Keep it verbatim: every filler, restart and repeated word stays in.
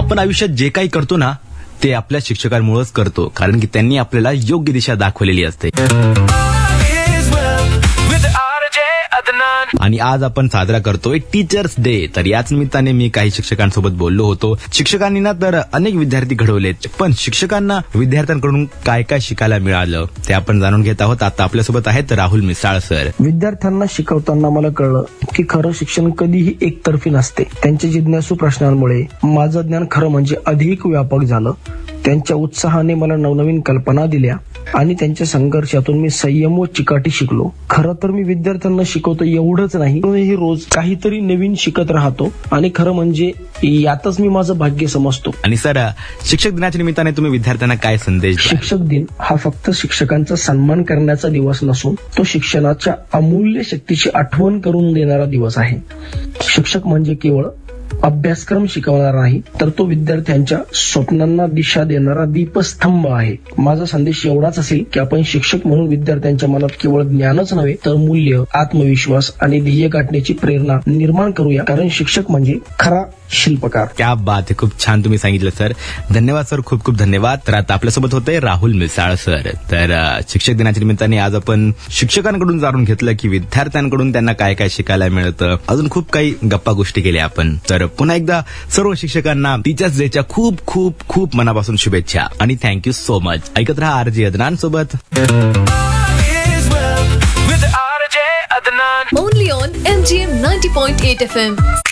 आपण आयुष्यात जे काही करतो ना ते आपल्या शिक्षकांमुळेच करतो, कारण की त्यांनी आपल्याला योग्य दिशा दाखवलेली असते. आणि आज आपण साजरा करतोय टीचर्स डे. तर याच निमित्ताने मी काही शिक्षकांसोबत बोललो होतो. शिक्षकांनी ना तर अनेक विद्यार्थी घडवलेत, पण शिक्षकांना विद्यार्थ्यांकडून काय काय शिकायला मिळालं ते आपण जाणून घेत आहोत. आता आपल्यासोबत आहेत राहुल मिसाळ सर. विद्यार्थ्यांना शिकवताना मला कळलं की खरं शिक्षण कधीही एकतर्फी नसते. त्यांच्या जिज्ञासू प्रश्नांमुळे माझं ज्ञान खरं म्हणजे अधिक व्यापक झालं. त्यांच्या उत्साहाने मला नवनवीन कल्पना दिल्या आणि त्यांच्या संघर्षातून मी संयम व चिकाटी शिकलो. खरं तर मी विद्यार्थ्यांना शिकवतो एवढंच नाही, मी रोज काहीतरी नवीन शिकत राहतो आणि खरं म्हणजे यातच मी माझं भाग्य समजतो. आणि सर, शिक्षक दिनाच्या निमित्ताने तुम्ही विद्यार्थ्यांना काय संदेश द्याल? शिक्षक दिन हा फक्त शिक्षकांचा सन्मान करण्याचा दिवस नसून तो शिक्षणाच्या अमूल्य शक्तीची आठवण करून देणारा दिवस आहे. शिक्षक म्हणजे केवळ अभ्यासक्रम शिकवणार नाही, तर तो विद्यार्थ्यांच्या स्वप्नांना दिशा देणारा दीपस्तंभ आहे. माझा संदेश एवढाच असेल की आपण शिक्षक म्हणून विद्यार्थ्यांच्या मनात केवळ ज्ञानच नव्हे तर मूल्य, आत्मविश्वास आणि ध्येय गाठण्याची प्रेरणा निर्माण करूया, कारण शिक्षक म्हणजे खरा शिल्पकार. क्या बात आहे, खूप छान तुम्ही सांगितलं सर. धन्यवाद सर, खूप खूप धन्यवाद. तर आता आपल्यासोबत होते राहुल मिसाळ सर. तर शिक्षक दिनाच्या निमित्ताने आज आपण शिक्षकांकडून जाणून घेतलं की विद्यार्थ्यांकडून त्यांना काय काय शिकायला मिळतं. अजून खूप काही गप्पा गोष्टी केल्या आपण. तर पुन्हा एकदा सर्व शिक्षकांना टीचर्स डेच्या खूप खूप खूप मनापासून शुभेच्छा आणि थँक्यू सो मच. ऐकत रहा आरजे अदनान सोबत. Only on M G M ninety point eight F M.